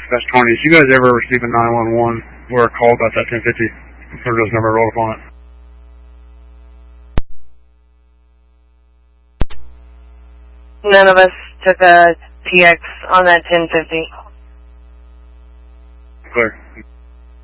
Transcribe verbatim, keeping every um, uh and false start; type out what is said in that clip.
That's twenty. Did you guys ever receive a nine one one or a call about that ten fifty? Or does number roll upon it? None of us took a T X on that ten fifty. Clear.